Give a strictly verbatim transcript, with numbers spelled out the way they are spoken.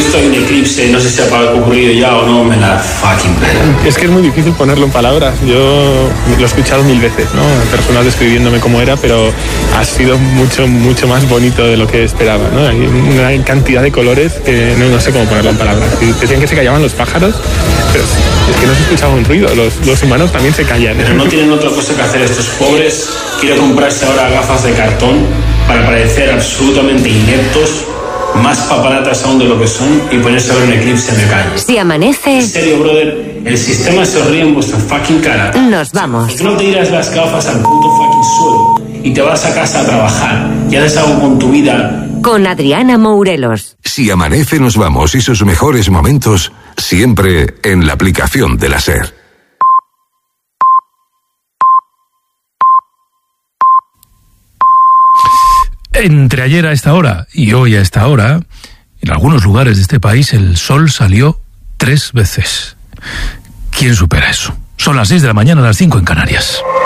esto hay un eclipse, no sé si ha ocurrido ya o no, me la fucking pela. Es que es muy difícil ponerlo en palabras. Yo lo he escuchado mil veces, ¿no? Personas describiéndome cómo era, pero ha sido mucho, mucho más bonito de lo que esperaba, ¿no? Hay una cantidad de colores que no, no sé cómo ponerlo en palabras. Decían que se callaban los pájaros, pero es que no se escuchaba un ruido. Los, los humanos también se callan. Pero no tienen otra cosa que hacer estos pobres. Quiero comprarse ahora gafas de cartón para parecer absolutamente ineptos, más paparatas aún de lo que son, y ponerse a ver un eclipse en la calle. Si amanece... En serio, brother, el sistema se ríe en vuestra fucking cara. Nos vamos. ¿Por qué no te tiras las gafas al puto fucking suelo y te vas a casa a trabajar y haces algo con tu vida? Con Adriana Mourelos. Si amanece, nos vamos, y sus mejores momentos siempre en la aplicación de la SER. Entre ayer a esta hora y hoy a esta hora, en algunos lugares de este país el sol salió tres veces. ¿Quién supera eso? Son las seis de la mañana, las cinco en Canarias.